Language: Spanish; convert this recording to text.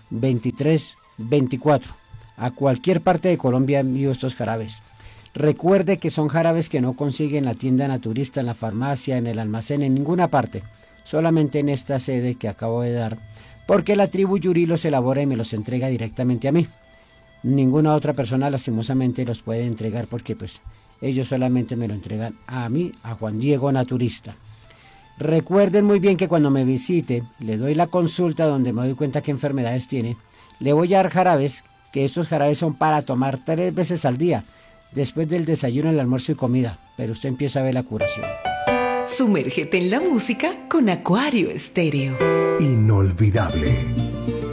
2324. A cualquier parte de Colombia envío estos jarabes. Recuerde que son jarabes que no consigue en la tienda naturista, en la farmacia, en el almacén, en ninguna parte. Solamente en esta sede que acabo de dar, porque la tribu Yuri los elabora y me los entrega directamente a mí. Ninguna otra persona lastimosamente los puede entregar porque pues ellos solamente me lo entregan a mí, a Juan Diego Naturista. Recuerden muy bien que cuando me visite, le doy la consulta donde me doy cuenta qué enfermedades tiene. Le voy a dar jarabes, que estos jarabes son para tomar 3 veces al día, después del desayuno, el almuerzo y comida, pero usted empieza a ver la curación. Sumérgete en la música con Acuario Estéreo. Inolvidable.